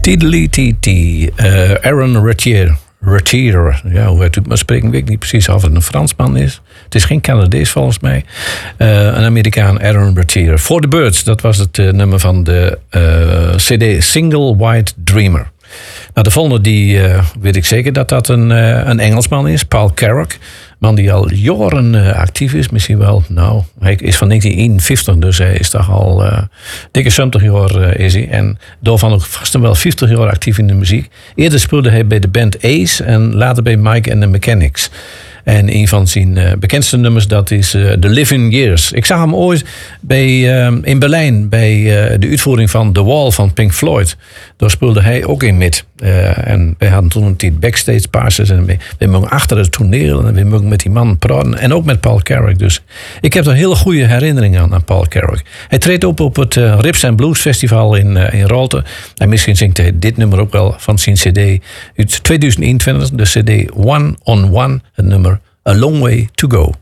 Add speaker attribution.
Speaker 1: Aaron Retier. Ja, hoe het maar spreken, weet ik niet precies of het een Fransman is. Het is geen Canadees volgens mij. Een Amerikaan, Aaron Retier. For the Birds, dat was het nummer van de CD Single White Dreamer. Nou, de volgende, die weet ik zeker dat een Engelsman is, Paul Carrack. Man die al jaren actief is, misschien wel. Nou, hij is van 1951, dus hij is toch al dikke 70 jaar is hij. En daarvan ook vast wel 50 jaar actief in de muziek. Eerder speelde hij bij de band Ace en later bij Mike and the Mechanics. En een van zijn bekendste nummers, dat is The Living Years. Ik zag hem ooit in Berlijn bij de uitvoering van The Wall van Pink Floyd. Daar speelde hij ook in met. En wij hadden toen een tijd backstage passes. En we mogen achter het toneel. En we mogen met die man praten. En ook met Paul Carrack. Dus ik heb er een hele goede herinnering aan Paul Carrack. Hij treedt op het Rips and Blues Festival in Raalte. En misschien zingt hij dit nummer ook wel van zijn cd uit 2021. De cd One on One. Het nummer A Long Way to Go.